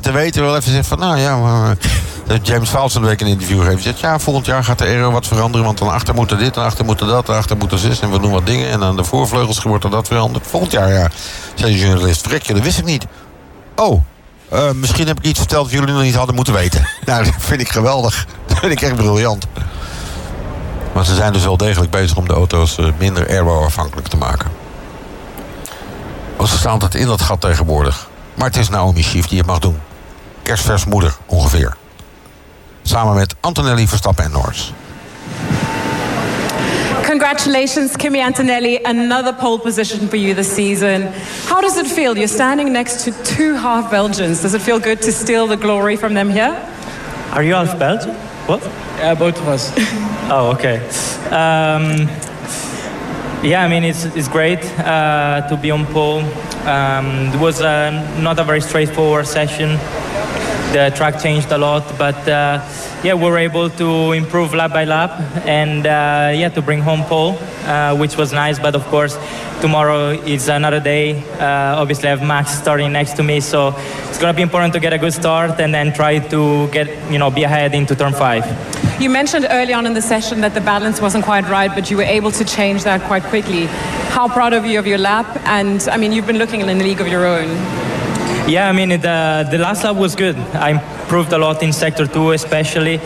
te weten. Wel even zeggen van, nou ja, maar, James Vowles een week een interview gegeven. Zegt, ja, volgend jaar gaat de aero wat veranderen. Want dan achter moet er dit, en achter moet er dat, en achter moet er zus. En we doen wat dingen. En aan de voorvleugels wordt er dat veranderd. Volgend jaar, ja, zei de journalist. Vrikje, dat wist ik niet. Oh, misschien heb ik iets verteld dat jullie nog niet hadden moeten weten. Nou, dat vind ik geweldig. Dat vind ik echt briljant. Maar ze zijn dus wel degelijk bezig om de auto's minder aero-afhankelijk te maken. Ze staan altijd in dat gat tegenwoordig. Maar het is Naomi Schief die het mag doen. Kerstvers moeder, ongeveer. Samen met Antonelli, Verstappen en Norris. Congratulations, Kimi Antonelli. Another pole position for you this season. How does it feel? You're standing next to two half Belgians. Does it feel good to steal the glory from them here? Are you half Belgian? What? Yeah, both of us. Oh, okay. Yeah, I mean, it's great to be on pole. It was not a very straightforward session. The track changed a lot, but yeah, we were able to improve lap by lap and yeah, to bring home pole, which was nice. But of course, tomorrow is another day. Obviously, I have Max starting next to me, so it's going to be important to get a good start and then try to get, be ahead into turn 5. You mentioned early on in the session that the balance wasn't quite right, but you were able to change that quite quickly. How proud of you of your lap? And I mean, you've been looking in a league of your own. Yeah, I mean, the last lap was good. I improved a lot in Sector 2 especially.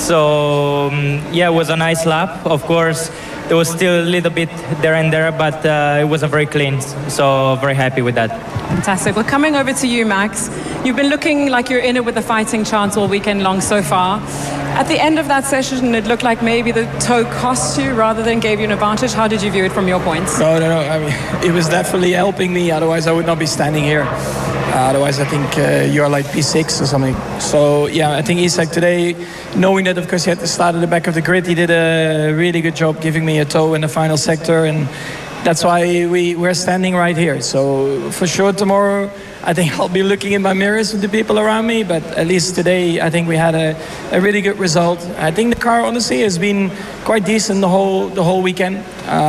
So, yeah, it was a nice lap. Of course, there was still a little bit there and there, but it was a very clean. So, very happy with that. Fantastic. Well, coming over to you, Max, you've been looking like you're in it with a fighting chance all weekend long so far. At the end of that session, it looked like maybe the toe cost you rather than gave you an advantage. How did you view it from your points? No. I mean, it was definitely helping me. Otherwise, I would not be standing here. Otherwise, I think you are like P6 or something. So, yeah, I think Isak today, knowing that, of course, he had to start at the back of the grid, he did a really good job giving me a toe in the final sector. And that's why we're standing right here. So, for sure, tomorrow, I think I'll be looking in my mirrors with the people around me. But at least today, I think we had a really good result. I think the car, honestly, has been quite decent the whole weekend.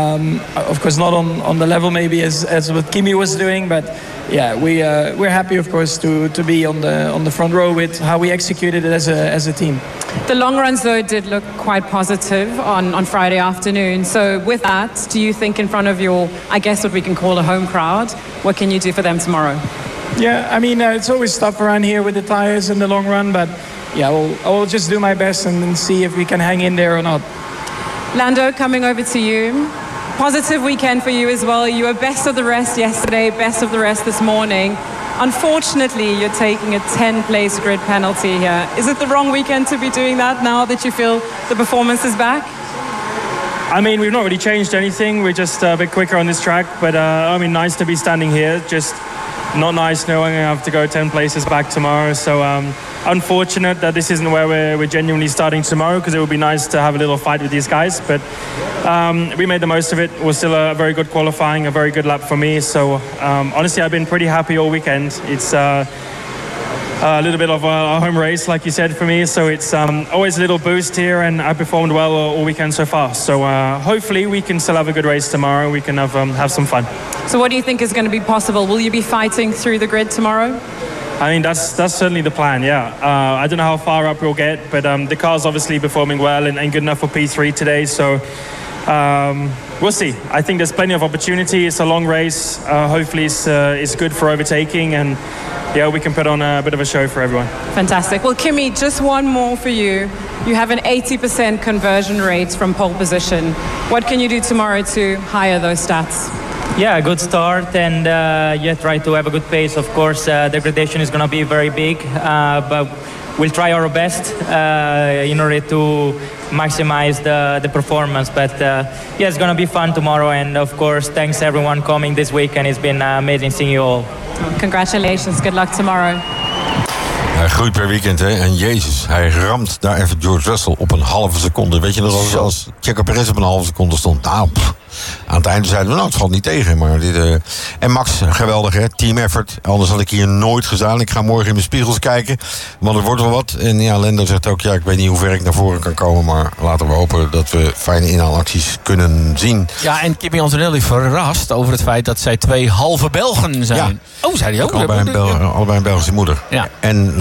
Of course, not on the level maybe as what Kimi was doing, but yeah, we're happy, of course, to be on the front row with how we executed it as a team. The long runs, though, did look quite positive on Friday afternoon. So with that, do you think in front of your, I guess what we can call a home crowd, what can you do for them tomorrow? Yeah, I mean, it's always tough around here with the tires and the long run, but yeah, I will just do my best and see if we can hang in there or not. Lando, coming over to you. Positive weekend for you as well. You were best of the rest yesterday, best of the rest this morning. Unfortunately, you're taking a 10-place grid penalty here. Is it the wrong weekend to be doing that now that you feel the performance is back? I mean, we've not really changed anything. We're just a bit quicker on this track. But, I mean, nice to be standing here. Just not nice knowing I have to go 10 places back tomorrow. So, unfortunate that this isn't where we're genuinely starting tomorrow, because it would be nice to have a little fight with these guys. But we made the most of it. It was still a very good qualifying, a very good lap for me. So, honestly, I've been pretty happy all weekend. It's a little bit of a home race, like you said, for me. So it's always a little boost here, and I performed well all weekend so far. So hopefully we can still have a good race tomorrow. We can have some fun. So what do you think is going to be possible? Will you be fighting through the grid tomorrow? I mean, that's certainly the plan, yeah. I don't know how far up we'll get, but the car's obviously performing well and good enough for P3 today. So we'll see. I think there's plenty of opportunity. It's a long race. Hopefully it's good for overtaking, and yeah, we can put on a bit of a show for everyone. Fantastic. Well, Kimi, just one more for you. You have an 80% conversion rate from pole position. What can you do tomorrow to higher those stats? Yeah, a good start, and yeah, try to have a good pace. Of course, degradation is going to be very big, but we'll try our best in order to maximize the performance. But yeah, it's going to be fun tomorrow, and of course, thanks everyone coming this week, and it's been amazing seeing you all. Congratulations, good luck tomorrow. Hij groeit per weekend, hè. En jezus, hij ramt daar even George Russell op een halve seconde. Weet je nog, als Checo Perez op een halve seconde stond. Nou, aan het einde zeiden we, nou, het valt niet tegen. Maar en Max, geweldig, hè. Team effort. Anders had ik hier nooit gedaan. Ik ga morgen in mijn spiegels kijken. Want het wordt wel wat. En ja, Lando zegt ook, ja, ik weet niet hoe ver ik naar voren kan komen. Maar laten we hopen dat we fijne inhaalacties kunnen zien. Ja, en Kimi Antonelli verrast over het feit dat zij 2 halve Belgen zijn. Ja. Oh, zei hij ook. Allebei een Belgische moeder. Ja. En